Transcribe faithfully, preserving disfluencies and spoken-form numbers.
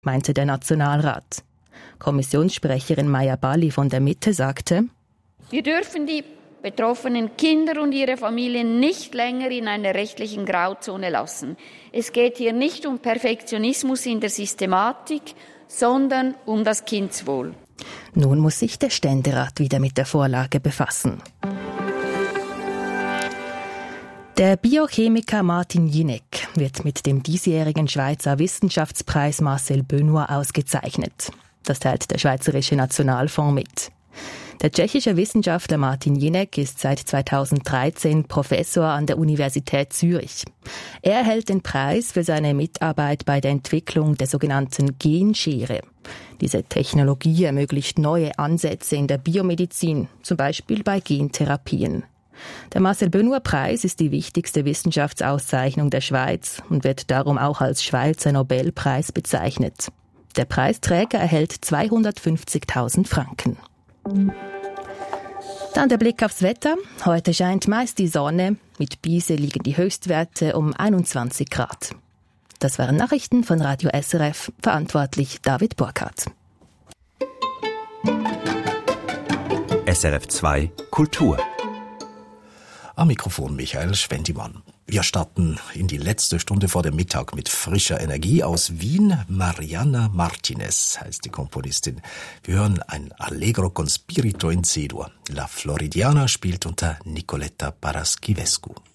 meinte der Nationalrat. Kommissionssprecherin Maja Balli von der Mitte sagte: Wir dürfen die betroffenen Kinder und ihre Familien nicht länger in einer rechtlichen Grauzone lassen. Es geht hier nicht um Perfektionismus in der Systematik, sondern um das Kindeswohl. Nun muss sich der Ständerat wieder mit der Vorlage befassen. Der Biochemiker Martin Jinek wird mit dem diesjährigen Schweizer Wissenschaftspreis Marcel Benoit ausgezeichnet. Das teilt der Schweizerische Nationalfonds mit. Der tschechische Wissenschaftler Martin Jinek ist seit zweitausenddreizehn Professor an der Universität Zürich. Er erhält den Preis für seine Mitarbeit bei der Entwicklung der sogenannten Genschere. Diese Technologie ermöglicht neue Ansätze in der Biomedizin, zum Beispiel bei Gentherapien. Der Marcel Benoit-Preis ist die wichtigste Wissenschaftsauszeichnung der Schweiz und wird darum auch als Schweizer Nobelpreis bezeichnet. Der Preisträger erhält zweihundertfünfzigtausend Franken. Dann der Blick aufs Wetter. Heute scheint meist die Sonne. Mit Biese liegen die Höchstwerte um einundzwanzig Grad. Das waren Nachrichten von Radio S R F, verantwortlich David Burkhardt. S R F zwei Kultur. Am Mikrofon Michael Schwendimann. Wir starten in die letzte Stunde vor dem Mittag mit frischer Energie aus Wien. Mariana Martinez heißt die Komponistin. Wir hören ein Allegro con spirito in C-Dur. La Floridiana spielt unter Nicoletta Paraschivescu.